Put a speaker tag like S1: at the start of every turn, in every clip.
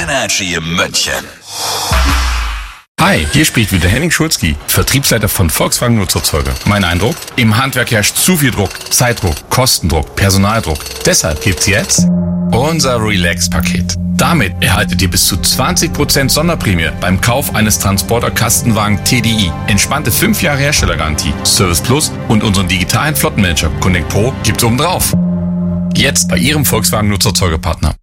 S1: Energy München.
S2: Hi, hier spricht wieder Henning Schulzki, Vertriebsleiter von Volkswagen Nutzerzeuge. Mein Eindruck? Im Handwerk herrscht zu viel Druck, Zeitdruck, Kostendruck, Personaldruck. Deshalb gibt's jetzt unser Relax-Paket. Damit erhaltet ihr bis zu 20% Sonderprämie beim Kauf eines Transporter-Kastenwagen TDI. Entspannte 5 Jahre Herstellergarantie, Service Plus und unseren digitalen Flottenmanager Connect Pro gibt's oben drauf. Jetzt bei Ihrem Volkswagen Nutzerzeugepartner.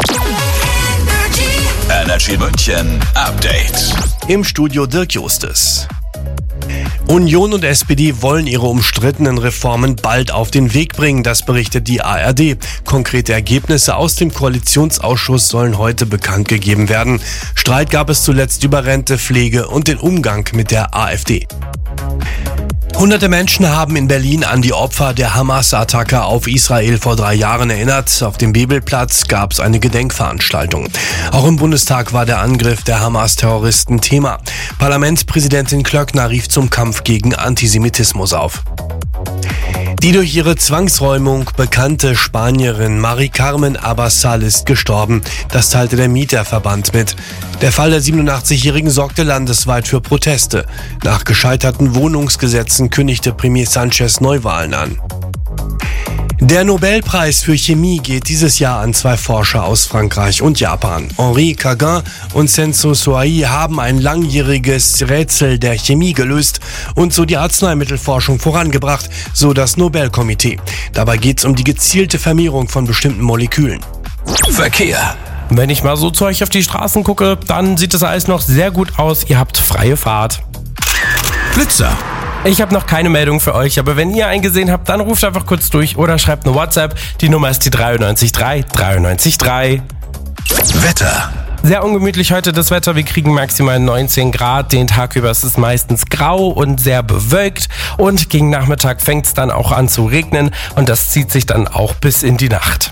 S1: Energy München Update.
S3: Im Studio Dirk Justes. Union und SPD wollen ihre umstrittenen Reformen bald auf den Weg bringen, das berichtet die ARD. Konkrete Ergebnisse aus dem Koalitionsausschuss sollen heute bekannt gegeben werden. Streit gab es zuletzt über Rente, Pflege und den Umgang mit der AfD. Hunderte Menschen haben in Berlin an die Opfer der Hamas-Attacke auf Israel vor 3 Jahren erinnert. Auf dem Bebelplatz gab es eine Gedenkveranstaltung. Auch im Bundestag war der Angriff der Hamas-Terroristen Thema. Parlamentspräsidentin Klöckner rief zum Kampf gegen Antisemitismus auf. Die durch ihre Zwangsräumung bekannte Spanierin Mari Carmen Abassal ist gestorben. Das teilte der Mieterverband mit. Der Fall der 87-Jährigen sorgte landesweit für Proteste. Nach gescheiterten Wohnungsgesetzen kündigte Premier Sanchez Neuwahlen an. Der Nobelpreis für Chemie geht dieses Jahr an 2 Forscher aus Frankreich und Japan. Henri Cagin und Senso Soai haben ein langjähriges Rätsel der Chemie gelöst und so die Arzneimittelforschung vorangebracht, so das Nobelkomitee. Dabei geht es um die gezielte Vermehrung von bestimmten Molekülen.
S1: Verkehr.
S4: Wenn ich mal so zu euch auf die Straßen gucke, dann sieht das alles noch sehr gut aus. Ihr habt freie Fahrt.
S1: Blitzer.
S4: Ich habe noch keine Meldung für euch, aber wenn ihr einen gesehen habt, dann ruft einfach kurz durch oder schreibt eine WhatsApp. Die Nummer ist die 933 933.
S1: Wetter.
S4: Sehr ungemütlich heute das Wetter. Wir kriegen maximal 19 Grad. Den Tag über ist es meistens grau und sehr bewölkt. Und gegen Nachmittag fängt es dann auch an zu regnen. Und das zieht sich dann auch bis in die Nacht.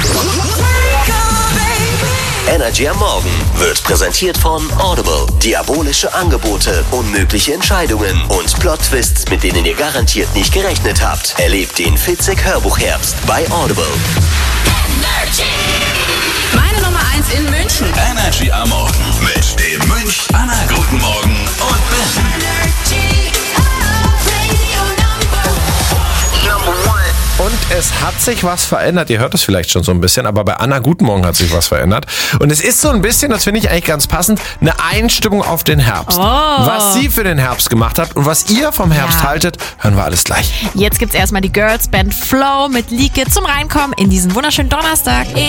S5: Energy am Morgen wird präsentiert von Audible. Diabolische Angebote, unmögliche Entscheidungen und Plot-Twists, mit denen ihr garantiert nicht gerechnet habt. Erlebt den Fitzek-Hörbuchherbst bei Audible.
S6: Meine Nummer 1 in München.
S1: Energy am Morgen mit dem Münch, Anna, guten Morgen und Ben.
S7: Und es hat sich was verändert. Ihr hört es vielleicht schon so ein bisschen, aber bei Anna Guten Morgen hat sich was verändert. Und es ist so ein bisschen, das finde ich eigentlich ganz passend, eine Einstimmung auf den Herbst. Was sie für den Herbst gemacht hat und was ihr vom Herbst haltet, hören wir alles gleich.
S6: Jetzt gibt's erstmal die Girls Band Flow mit Lieke zum Reinkommen in diesen wunderschönen Donnerstag.